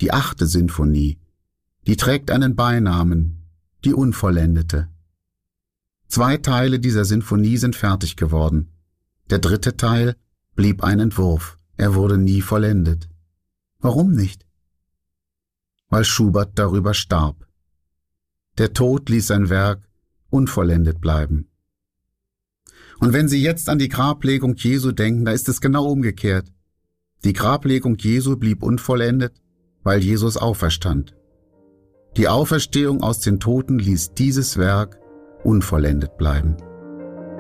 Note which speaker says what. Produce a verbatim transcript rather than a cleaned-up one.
Speaker 1: die achte Sinfonie, die trägt einen Beinamen, die Unvollendete. Zwei Teile dieser Sinfonie sind fertig geworden. Der dritte Teil blieb ein Entwurf, er wurde nie vollendet. Warum nicht? Weil Schubert darüber starb. Der Tod ließ sein Werk unvollendet bleiben. Und wenn Sie jetzt an die Grablegung Jesu denken, da ist es genau umgekehrt. Die Grablegung Jesu blieb unvollendet, weil Jesus auferstand. Die Auferstehung aus den Toten ließ dieses Werk unvollendet bleiben.